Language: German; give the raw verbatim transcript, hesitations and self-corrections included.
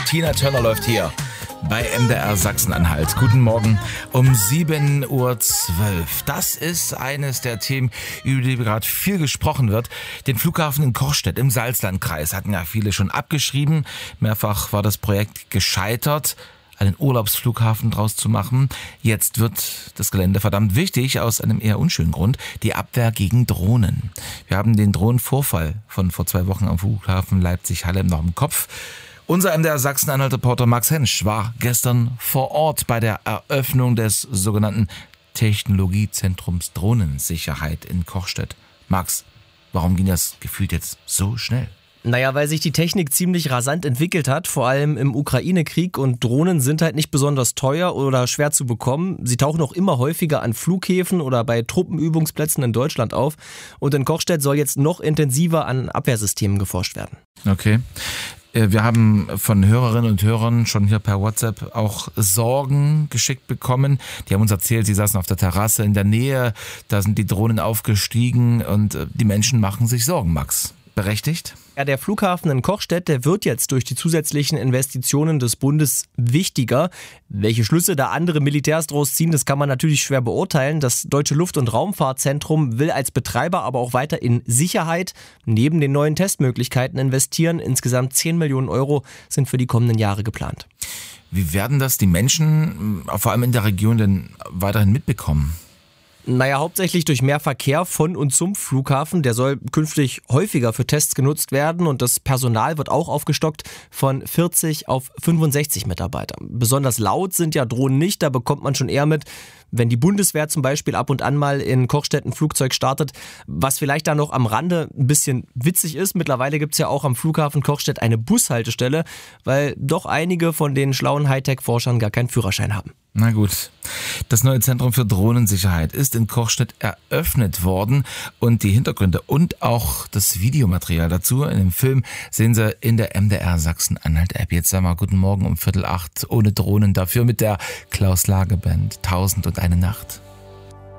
Tina Turner läuft hier bei M D R Sachsen-Anhalt. Guten Morgen um sieben Uhr zwölf. Das ist eines der Themen, über die gerade viel gesprochen wird. Den Flughafen in Kochstedt im Salzlandkreis hatten ja viele schon abgeschrieben. Mehrfach war das Projekt gescheitert, einen Urlaubsflughafen draus zu machen. Jetzt wird das Gelände verdammt wichtig, aus einem eher unschönen Grund, die Abwehr gegen Drohnen. Wir haben den Drohnenvorfall von vor zwei Wochen am Flughafen Leipzig-Halle noch im Kopf. Unser M D R Sachsen-Anhalt-Reporter Max Hensch war gestern vor Ort bei der Eröffnung des sogenannten Technologiezentrums Drohnensicherheit in Kochstedt. Max, warum ging das gefühlt jetzt so schnell? Naja, weil sich die Technik ziemlich rasant entwickelt hat, vor allem im Ukraine-Krieg, und Drohnen sind halt nicht besonders teuer oder schwer zu bekommen. Sie tauchen auch immer häufiger an Flughäfen oder bei Truppenübungsplätzen in Deutschland auf. Und in Kochstedt soll jetzt noch intensiver an Abwehrsystemen geforscht werden. Okay. Wir haben von Hörerinnen und Hörern schon hier per WhatsApp auch Sorgen geschickt bekommen. Die haben uns erzählt, sie saßen auf der Terrasse in der Nähe, da sind die Drohnen aufgestiegen und die Menschen machen sich Sorgen, Max. Berechtigt? Ja, der Flughafen in Kochstedt, der wird jetzt durch die zusätzlichen Investitionen des Bundes wichtiger. Welche Schlüsse da andere Militärs draus ziehen, das kann man natürlich schwer beurteilen. Das Deutsche Luft- und Raumfahrtzentrum will als Betreiber aber auch weiter in Sicherheit neben den neuen Testmöglichkeiten investieren. Insgesamt zehn Millionen Euro sind für die kommenden Jahre geplant. Wie werden das die Menschen, vor allem in der Region, denn weiterhin mitbekommen? Naja, hauptsächlich durch mehr Verkehr von und zum Flughafen. Der soll künftig häufiger für Tests genutzt werden und das Personal wird auch aufgestockt von vierzig auf fünfundsechzig Mitarbeiter. Besonders laut sind ja Drohnen nicht, da bekommt man schon eher mit, wenn die Bundeswehr zum Beispiel ab und an mal in Kochstedt ein Flugzeug startet. Was vielleicht da noch am Rande ein bisschen witzig ist, mittlerweile gibt es ja auch am Flughafen Kochstedt eine Bushaltestelle, weil doch einige von den schlauen Hightech-Forschern gar keinen Führerschein haben. Na gut, das neue Zentrum für Drohnensicherheit ist in Kochstedt eröffnet worden und die Hintergründe und auch das Videomaterial dazu in dem Film sehen Sie in der M D R Sachsen-Anhalt-App. Jetzt sagen wir guten Morgen um Viertel acht ohne Drohnen, dafür mit der Klaus-Lage-Band Tausend und eine Nacht.